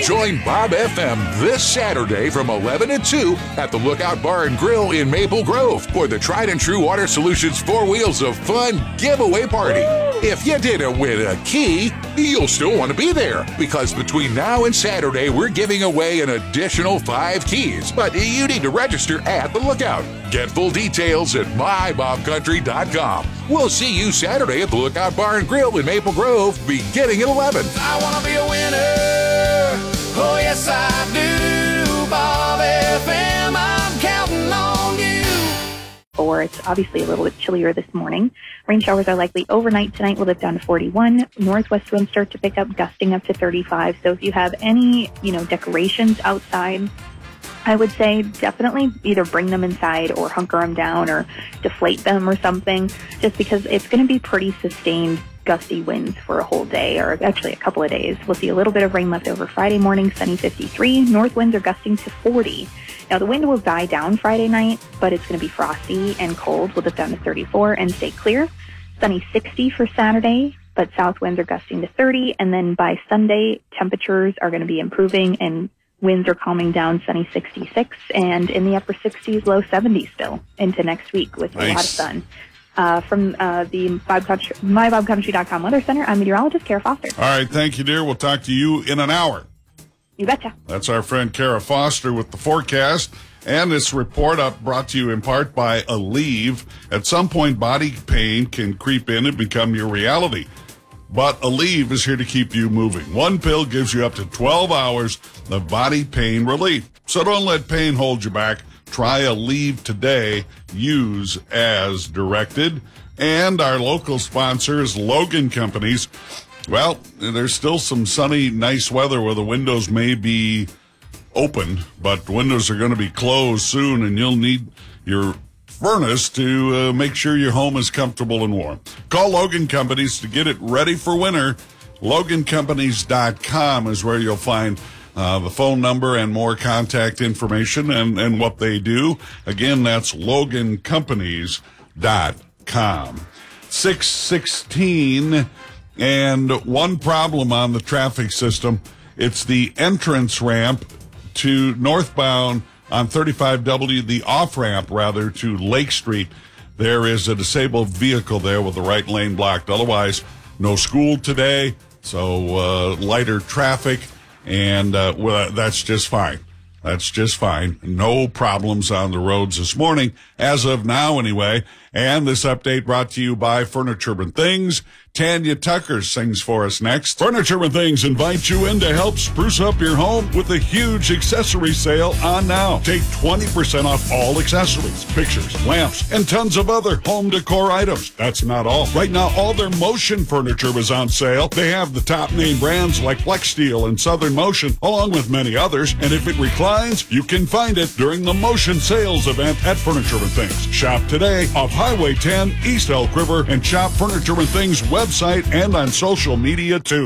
Join Bob FM this Saturday from 11 to 2 at the Lookout Bar and Grill in Maple Grove for the Tried and True Water Solutions 4 Wheels of Fun giveaway party. If you didn't win a key, you'll still want to be there because between now and Saturday, we're giving away an additional 5 keys. But you need to register at the Lookout. Get full details at mybobcountry.com. We'll see you Saturday at the Lookout Bar and Grill in Maple Grove beginning at 11. I want to be a winner. Oh, yes, I do. Bob FM, I'm counting on you. It's obviously a little bit chillier this morning. Rain showers are likely overnight tonight. We'll dip down to 41. Northwest winds start to pick up, gusting up to 35. So if you have any, decorations outside, I would say definitely either bring them inside or hunker them down or deflate them or something, just because it's going to be pretty sustained gusty winds for a whole day, or actually a couple of days. We'll see a little bit of rain left over Friday morning, sunny 53. North winds are gusting to 40. Now, the wind will die down Friday night, but it's going to be frosty and cold. We'll dip down to 34 and stay clear. Sunny 60 for Saturday, but south winds are gusting to 30. And then by Sunday, temperatures are going to be improving and winds are calming down, sunny 66 and in the upper 60s, low 70s still into next week with a lot of sun. From the mybobcountry.com Weather Center, I'm meteorologist Kara Foster. All right, thank you, dear. We'll talk to you in an hour. You betcha. That's our friend Kara Foster with the forecast. And this report up brought to you in part by Aleve. At some point, body pain can creep in and become your reality. But Aleve is here to keep you moving. One pill gives you up to 12 hours of body pain relief. So don't let pain hold you back. Try Aleve today. Use as directed. And our local sponsor is Logan Companies. Well, there's still some sunny, nice weather where the windows may be open, but the windows are going to be closed soon, and you'll need your furnace to make sure your home is comfortable and warm. Call Logan Companies to get it ready for winter. LoganCompanies.com is where you'll find the phone number and more contact information and what they do. Again, that's LoganCompanies.com. 6:16, and one problem on the traffic system. It's the entrance ramp to northbound on 35W, the off-ramp, rather, to Lake Street. There is a disabled vehicle there with the right lane blocked. Otherwise, no school today, so lighter traffic, and that's just fine. That's just fine. No problems on the roads this morning, as of now anyway. And this update brought to you by Furniture and Things. Tanya Tucker sings for us next. Furniture and Things invites you in to help spruce up your home with a huge accessory sale on now. Take 20% off all accessories, pictures, lamps, and tons of other home decor items. That's not all. Right now, all their Motion furniture is on sale. They have the top name brands like FlexSteel and Southern Motion, along with many others. And if it reclines, you can find it during the Motion sales event at Furniture and Things. Shop today off Highway 10, East Elk River, and shop Furniture and Things website and on social media too.